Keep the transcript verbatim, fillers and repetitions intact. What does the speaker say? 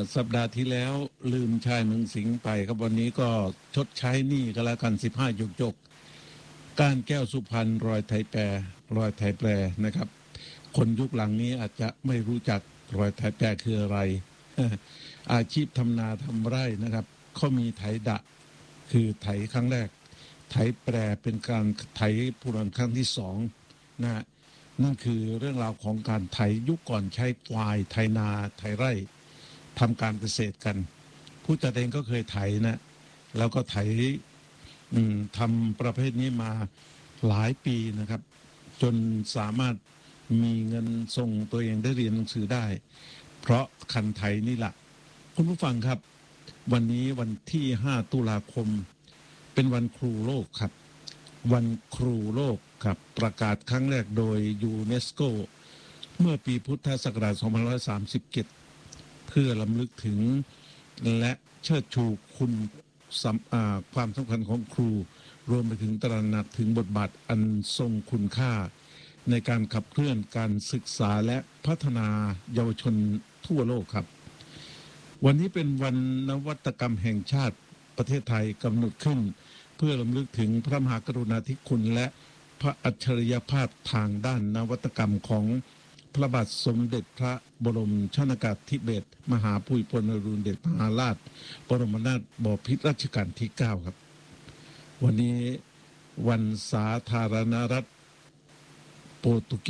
สัปดาห์ที่แล้วลืมชายเมืองสิงห์ไปครับวันนี้ก็ชดใช้หนี้ก็แล้วกันสิบห้าจกจกก้านแก้วสุพรรณรอยไทยแปรรอยไทยแปรนะครับคนยุคหลังนี้อาจจะไม่รู้จักรอยไทยแปรคืออะไร อาชีพทำนาทำไร่นะครับเขามีไถดะคือไถครั้งแรกไถแปรเป็นการไถพูนครั้งที่สองนะนั่นคือเรื่องราวของการไถยุคก่อนใช้ควายไถนาไถไร่ทำการเกษตรกันผู้จัดเองก็เคยไถนะแล้วก็ไถทำประเภทนี้มาหลายปีนะครับจนสามารถมีเงินส่งตัวเองได้เรียนหนังสือได้เพราะคันไถนี่แหละคุณผู้ฟังครับวันนี้วันที่ห้าตุลาคมเป็นวันครูโลกครับวันครูโลกครับประกาศครั้งแรกโดยยูเนสโกเมื่อปีพุทธศักราชสองพันห้าร้อยสามสิบเจ็ดเพื่อรำลึกถึงและเชิดชูคุณความสำคัญของครูรวมไปถึงตระหนักถึงบทบาทอันทรงคุณค่าในการขับเคลื่อนการศึกษาและพัฒนาเยาวชนทั่วโลกครับวันนี้เป็นวันนวัตกรรมแห่งชาติประเทศไทยกำหนดขึ้นเพื่อรำลึกถึงพระมหากรุณาธิคุณและพระอัจฉริยภาพทางด้านนวัตกรรมของพระบาทสมเด็จพระบรมชนกาธิเบศรมหาภูมิพลอดุลยเดชมหาราชบรมนาถบพิตรรัชกาลที่เก้าครับวันนี้วันสาธารณรัฐโปรตุเกส